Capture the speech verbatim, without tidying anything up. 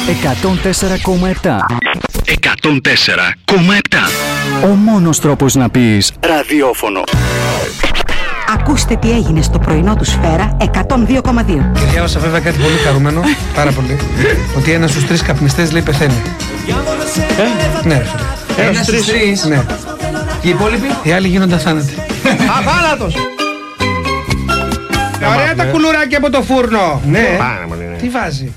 εκατόν τέσσερα κόμμα επτά. εκατόν τέσσερα κόμμα επτά. Ο μόνος τρόπος να πεις ραδιόφωνο. Ακούστε τι έγινε στο πρωινό του Σφαίρα εκατόν δύο κόμμα δύο. Και διάβασα βέβαια κάτι πολύ χαρούμενο, πάρα πολύ. Ότι ένας στους τρεις καπνιστές λέει πεθαίνει. Ε? Ναι, ρε φίλε. Ένας στους τρεις. Ναι. Και οι υπόλοιποι? Οι άλλοι γίνονται αθάνατοι. Αθάνατος! Ωραία τα κουλουράκια από το φούρνο. Ναι. Πάρα πολύ, ναι. Τι βάζει?